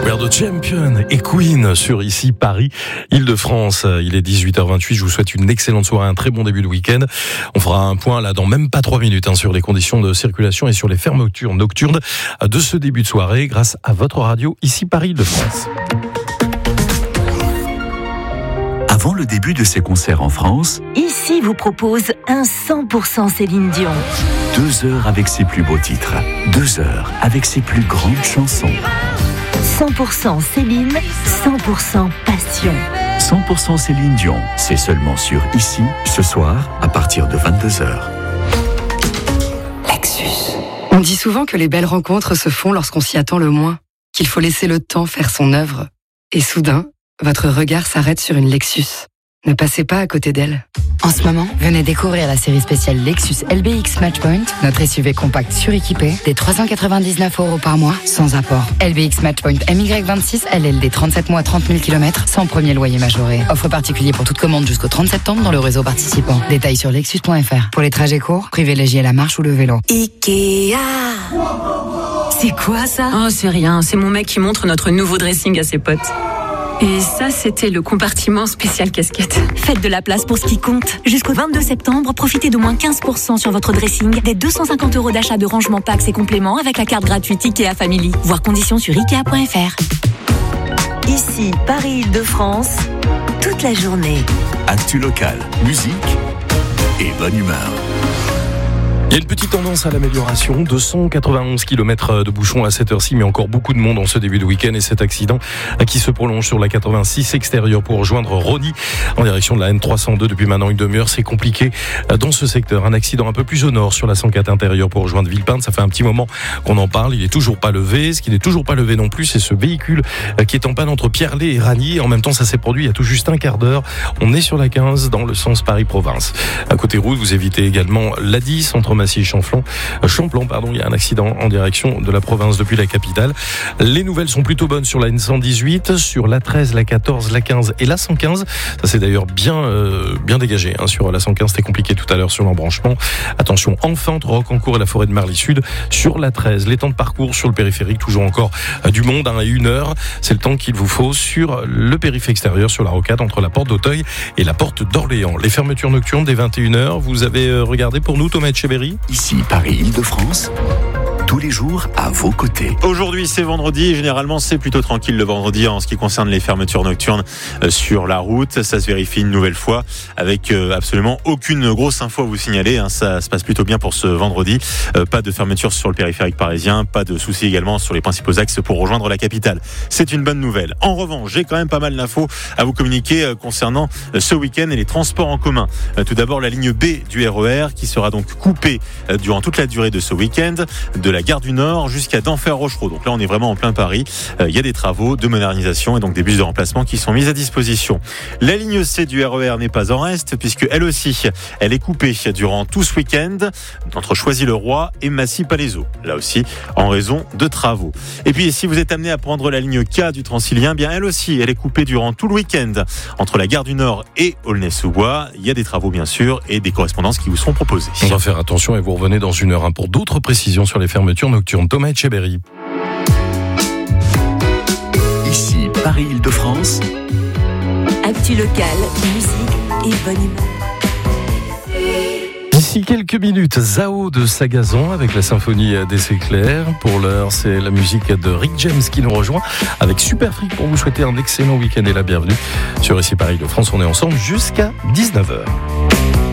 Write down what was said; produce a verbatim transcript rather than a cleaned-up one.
We're the Champion et Queen sur ici Paris, Île-de-France. Il est dix-huit heures vingt-huit. Je vous souhaite une excellente soirée, un très bon début de week-end. On fera un point là dans même pas trois minutes hein, sur les conditions de circulation et sur les fermetures nocturnes de ce début de soirée grâce à votre radio ici Paris, Île-de-France. Avant le début de ses concerts en France, Ici vous propose un cent pour cent Céline Dion. deux heures avec ses plus beaux titres, deux heures avec ses plus grandes chansons. cent pour cent Céline, cent pour cent passion. cent pour cent Céline Dion, c'est seulement sur Ici, ce soir, à partir de vingt-deux heures. Lexus. On dit souvent que les belles rencontres se font lorsqu'on s'y attend le moins, qu'il faut laisser le temps faire son œuvre. Et soudain, votre regard s'arrête sur une Lexus. Ne passez pas à côté d'elle. En ce moment, venez découvrir la série spéciale Lexus L B X Matchpoint, notre S U V compact suréquipé, des trois cent quatre-vingt-dix-neuf euros par mois, sans apport. L B X Matchpoint M Y vingt-six, L L D trente-sept mois, trente mille kilomètres, sans premier loyer majoré. Offre particulier pour toute commande jusqu'au trente septembre dans le réseau participant. Détails sur lexus point f r. Pour les trajets courts, privilégiez la marche ou le vélo. Ikea. C'est quoi ça? Oh, c'est rien, c'est mon mec qui montre notre nouveau dressing à ses potes. Et ça, c'était le compartiment spécial casquette. Faites de la place pour ce qui compte. Jusqu'au vingt-deux septembre, profitez d'au moins quinze pour cent sur votre dressing, des deux cent cinquante euros d'achat de rangement packs et compléments avec la carte gratuite Ikea Family. Voir conditions sur ikea point f r. Ici, Paris, Île-de-France, toute la journée. Actu local, musique et bonne humeur. Il y a une petite tendance à l'amélioration, deux cent quatre-vingt-onze kilomètres de bouchons à cette heure-ci, mais encore beaucoup de monde en ce début de week-end et cet accident qui se prolonge sur la quatre-vingt-six extérieure pour rejoindre Rosny en direction de la N trois cent deux depuis maintenant une demi-heure. C'est compliqué dans ce secteur. Un accident un peu plus au nord sur la cent quatre intérieure pour rejoindre Villepinte. Ça fait un petit moment qu'on en parle. Il est toujours pas levé. Ce qui n'est toujours pas levé non plus, c'est ce véhicule qui est en panne entre Pierrelet et Ragny. En même temps, ça s'est produit il y a tout juste un quart d'heure. On est sur la quinze dans le sens Paris-Province. À côté route, vous évitez également l'A dix entre Massy et Champlon. Champlon, pardon, il y a un accident en direction de la province depuis la capitale. Les nouvelles sont plutôt bonnes sur la N cent dix-huit, sur la treize, la quatorze, la quinze et la cent quinze. Ça c'est d'ailleurs bien euh, bien dégagé. Hein. Sur la cent quinze, c'était compliqué tout à l'heure sur l'embranchement. Attention, enfin entre Rocancourt et la forêt de Marly Sud. Sur la treize, les temps de parcours sur le périphérique, toujours encore euh, du monde, hein, et une heure. C'est le temps qu'il vous faut sur le périph' extérieur, sur la rocade entre la porte d'Auteuil et la porte d'Orléans. Les fermetures nocturnes dès vingt et une heures. Vous avez euh, regardé pour nous, Thomas Etcheberry ? Ici, Paris, Île-de-France, tous les jours à vos côtés. Aujourd'hui, c'est vendredi. Généralement, c'est plutôt tranquille le vendredi en ce qui concerne les fermetures nocturnes sur la route. Ça se vérifie une nouvelle fois avec absolument aucune grosse info à vous signaler. Ça se passe plutôt bien pour ce vendredi. Pas de fermeture sur le périphérique parisien. Pas de soucis également sur les principaux axes pour rejoindre la capitale. C'est une bonne nouvelle. En revanche, j'ai quand même pas mal d'infos à vous communiquer concernant ce week-end et les transports en commun. Tout d'abord, la ligne B du R E R qui sera donc coupée durant toute la durée de ce week-end de la gare du Nord jusqu'à Denfert-Rochereau. Donc là, on est vraiment en plein Paris. Euh, il y a des travaux de modernisation et donc des bus de remplacement qui sont mis à disposition. La ligne C du R E R n'est pas en reste puisque elle aussi, elle est coupée durant tout ce week-end entre Choisy-le-Roi et Massy-Palaiseau. Là aussi, en raison de travaux. Et puis, si vous êtes amené à prendre la ligne K du Transilien, bien elle aussi, elle est coupée durant tout le week-end entre la gare du Nord et Aulnay-sous-Bois. Il y a des travaux, bien sûr, et des correspondances qui vous seront proposées. On va faire attention et vous revenez dans une heure hein, pour d'autres précisions sur les fermetures nocturnes. Thomas Etcheberry. Ici, Paris, Île-de-France. Actu local, musique et bonne humeur. D'ici quelques minutes, Zao de Sagazon avec la symphonie des éclairs. Pour l'heure, c'est la musique de Rick James qui nous rejoint avec Super Freak pour vous souhaiter un excellent week-end et la bienvenue sur Ici Paris de France. On est ensemble jusqu'à dix-neuf heures.